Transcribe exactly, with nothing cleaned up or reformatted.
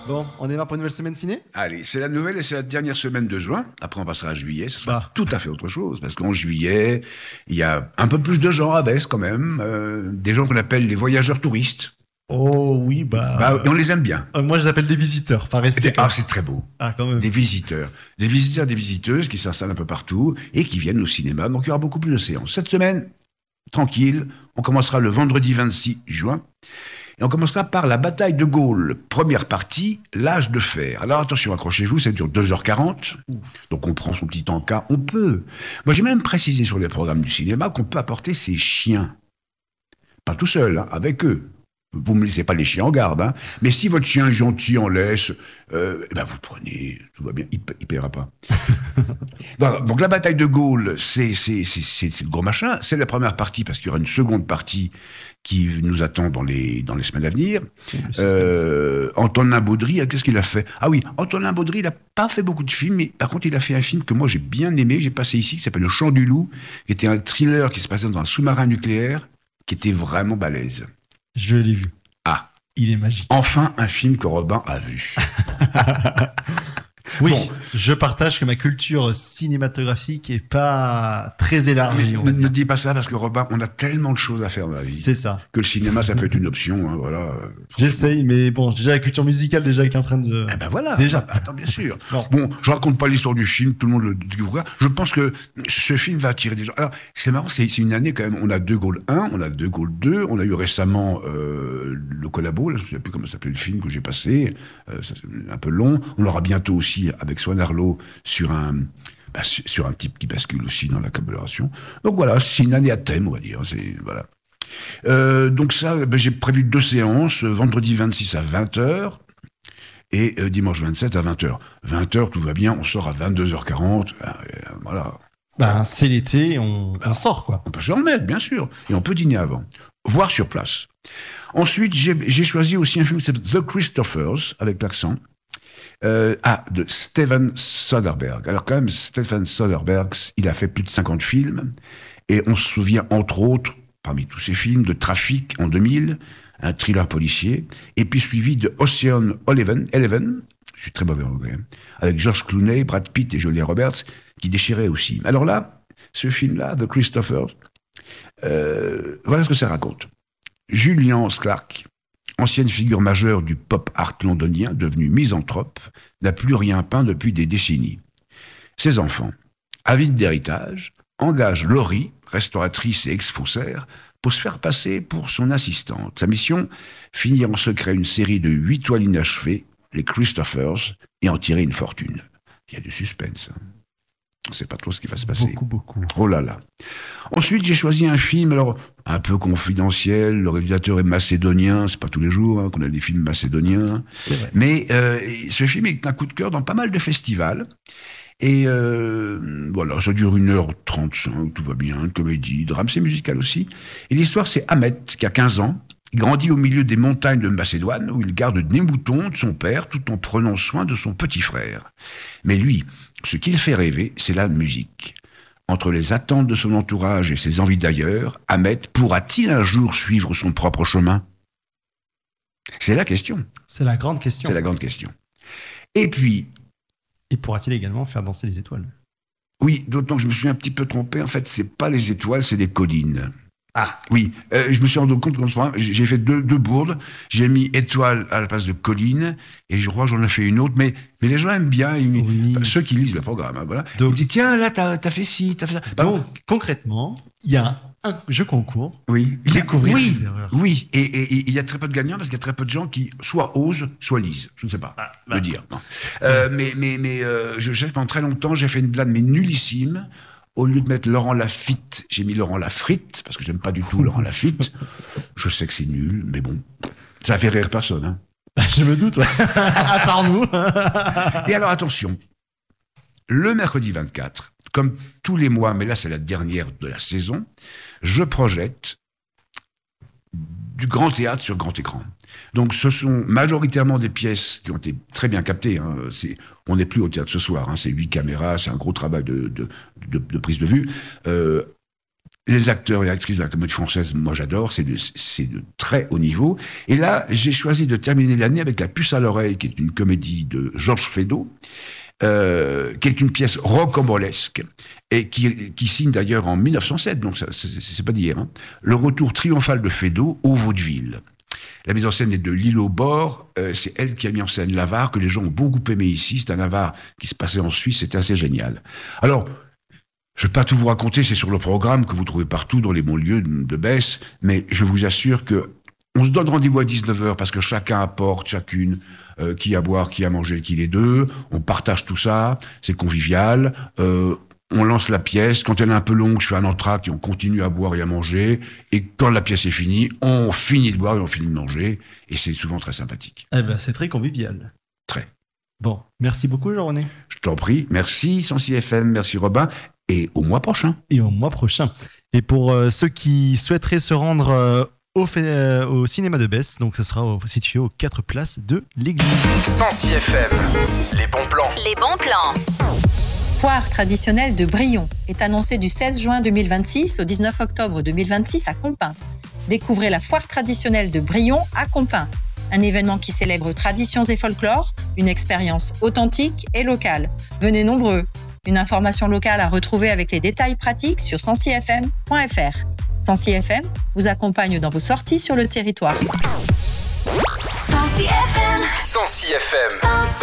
Bon, on démarre pour une nouvelle semaine ciné ? Allez, c'est la nouvelle et c'est la dernière semaine de juin. Après, on passera à juillet. Ce sera Bah. tout à fait autre chose. Parce qu'en juillet, il y a un peu plus de gens à Besse quand même. Euh, des gens qu'on appelle les voyageurs touristes. Oh oui, bah... Bah, et on les aime bien. Euh, moi, je les appelle des visiteurs, pas rester. Des- ah, c'est très beau. Ah, quand même. Des visiteurs. Des visiteurs, des visiteuses qui s'installent un peu partout et qui viennent au cinéma. Donc, il y aura beaucoup plus de séances. Cette semaine, tranquille, on commencera le vendredi vingt-six juin. Et on commencera par la bataille de Gaulle, première partie, l'âge de fer. Alors attention, accrochez-vous, ça dure deux heures quarante. Ouf. Donc on prend son petit encas, on peut. Moi j'ai même précisé sur les programmes du cinéma qu'on peut apporter ses chiens. Pas tout seul, hein, avec eux. Vous ne me laissez pas les chiens en garde, hein. Mais si votre chien est gentil, en laisse, euh, eh ben vous le prenez, tout va bien, il ne paiera pas. donc, donc la bataille de Gaulle, c'est, c'est, c'est, c'est, c'est le gros machin. C'est la première partie, parce qu'il y aura une seconde partie qui nous attend dans les, dans les semaines à venir. Euh, Antonin Baudry, qu'est-ce qu'il a fait ? Ah oui, Antonin Baudry, il n'a pas fait beaucoup de films, mais par contre, il a fait un film que moi j'ai bien aimé, j'ai passé ici, qui s'appelle Le Chant du Loup, qui était un thriller qui se passait dans un sous-marin nucléaire, qui était vraiment balèze. Je l'ai vu. Ah. Il est magique. Enfin, un film que Robin a vu. Oui, Bon. je partage que ma culture cinématographique est pas très élargie. Mais on va ne, dire. ne dis pas ça, parce que Robin, on a tellement de choses à faire dans la vie. C'est ça. Que le cinéma, ça peut être une option, hein, voilà. J'essaye, mais bon, déjà la culture musicale déjà qui est en train de... Eh ben voilà. Déjà. Attends, bien sûr. Non. Bon, je raconte pas l'histoire du film, tout le monde le découvrira. Je pense que ce film va attirer des gens. Alors, c'est marrant, c'est, c'est une année quand même. On a De Gaulle un, on a De Gaulle deux, on a eu récemment euh, le collabo, là, je ne sais plus comment s'appelait le film que j'ai passé, euh, ça, c'est un peu long. On aura bientôt aussi avec Swan Arlo sur un, bah, sur, sur un type qui bascule aussi dans la collaboration. Donc voilà, c'est une année à thème, on va dire. C'est, voilà. Euh, donc ça, ben, j'ai prévu deux séances, vendredi vingt-six à vingt heures et euh, dimanche vingt-sept à vingt heures. vingt heures, tout va bien, on sort à vingt-deux heures quarante, euh, euh, voilà. Bah, c'est l'été, on, on sort quoi. On peut se remettre, bien sûr, et on peut dîner avant, voire sur place. Ensuite, j'ai, j'ai choisi aussi un film, c'est The Christophers, avec l'accent, euh, ah, de Steven Soderbergh. Alors quand même, Steven Soderbergh, il a fait plus de cinquante films, et on se souvient entre autres, parmi tous ces films, de Trafic en deux mille, un thriller policier, et puis suivi de Ocean Eleven, Eleven, je suis très mauvais en anglais, avec George Clooney, Brad Pitt et Julia Roberts, qui déchirait aussi. Alors là, ce film-là, The Christophers, euh, voilà ce que ça raconte. Julian Clarke, ancienne figure majeure du pop art londonien, devenu misanthrope, n'a plus rien peint depuis des décennies. Ses enfants, avides d'héritage, engagent Laurie, restauratrice et ex-faussaire, pour se faire passer pour son assistante. Sa mission, finir en secret une série de huit toiles inachevées, les Christophers, et en tirer une fortune. Il y a du suspense. Hein. On ne sait pas trop ce qui va se passer. Beaucoup, beaucoup. Oh là là. Ensuite, j'ai choisi un film, alors, un peu confidentiel. Le réalisateur est macédonien. C'est pas tous les jours hein, qu'on a des films macédoniens. C'est vrai. Mais euh, ce film est un coup de cœur dans pas mal de festivals. Et euh, voilà, ça dure une heure trente-cinq, tout va bien, comédie, drame, c'est musical aussi. Et l'histoire, c'est Ahmet, qui a quinze ans. Il grandit au milieu des montagnes de Macédoine, où il garde des moutons de son père, tout en prenant soin de son petit frère. Mais lui, ce qui le fait rêver, c'est la musique. Entre les attentes de son entourage et ses envies d'ailleurs, Ahmet pourra-t-il un jour suivre son propre chemin ? C'est la question. C'est la grande question. C'est la grande question. Et puis, Et pourra-t-il également faire danser les étoiles ? oui, d'autant que je me suis un petit peu trompé. En fait, c'est pas les étoiles, c'est des collines. Ah. Oui, euh, je me suis rendu compte qu'en ce moment, j'ai fait deux, deux bourdes. J'ai mis étoile à la place de colline, et je crois que j'en ai fait une autre. Mais, mais les gens aiment bien, ils, Oui. enfin, ceux qui lisent le programme. Hein, voilà. Donc- Ils me disent tiens, là, t'as, t'as fait ci, t'as fait ça. Donc, concrètement, il y a un jeu concours. oui, il y a- découvrir oui, les erreurs. oui, et, et- et il y a très peu de gagnants parce qu'il y a très peu de gens qui soit osent, soit lisent. Je ne sais pas Ah, le bah. dire. Non. Euh, mais mais, mais euh, je sais que pendant très longtemps, j'ai fait une blague, mais nullissime. Au lieu de mettre Laurent Lafitte, j'ai mis Laurent Lafritte, parce que j'aime pas du tout Laurent Lafitte. Je sais que c'est nul, mais bon, ça fait rire personne. Hein. Je me doute, ouais. À part nous. Et alors attention, le mercredi vingt-quatre, comme tous les mois, mais là c'est la dernière de la saison, je projette du grand théâtre sur grand écran. Donc ce sont majoritairement des pièces qui ont été très bien captées. Hein. C'est, on n'est plus au théâtre ce soir, hein. C'est huit caméras, c'est un gros travail de, de, de, de prise de vue. Euh, Les acteurs et actrices de la comédie française, moi j'adore, c'est de, c'est de très haut niveau. Et là, j'ai choisi de terminer l'année avec La Puce à l'oreille, qui est une comédie de Georges Feydeau, euh, qui est une pièce rocambolesque, et qui, qui signe d'ailleurs en mille neuf cent sept, donc ça, c'est, c'est pas d'hier, hein, le retour triomphal de Feydeau au vaudeville. La mise en scène est de Lilo Bord, euh, c'est elle qui a mis en scène l'Avare, que les gens ont beaucoup aimé ici, c'est un Avare qui se passait en Suisse, c'était assez génial. Alors, je ne vais pas tout vous raconter, c'est sur le programme que vous trouvez partout dans les bons lieux de Besse, mais je vous assure que on se donne rendez-vous à dix-neuf heures parce que chacun apporte, chacune, euh, qui à boire, qui à manger, qui les deux, on partage tout ça, c'est convivial, euh, on lance la pièce, quand elle est un peu longue, je fais un entracte et on continue à boire et à manger, et quand la pièce est finie, on finit de boire et on finit de manger, et c'est souvent très sympathique. Eh ben, c'est très convivial. Très. Bon, merci beaucoup Jean-René. Je t'en prie, merci Sensi F M, merci Robin, et au mois prochain. Et au mois prochain. Et pour euh, ceux qui souhaiteraient se rendre euh, au, fait, euh, au cinéma de Besse, donc ce sera au, situé aux quatre places de l'église. Sensi F M, les bons plans. Les bons plans. Foire traditionnelle de Brion est annoncée du seize juin deux mille vingt-six au dix-neuf octobre deux mille vingt-six à Compiègne. Découvrez la foire traditionnelle de Brion à Compiègne. Un événement qui célèbre traditions et folklore, une expérience authentique et locale. Venez nombreux. Une information locale à retrouver avec les détails pratiques sur sensi f m point f r. Sensi F M vous accompagne dans vos sorties sur le territoire. Sensi F M. Sensi F M.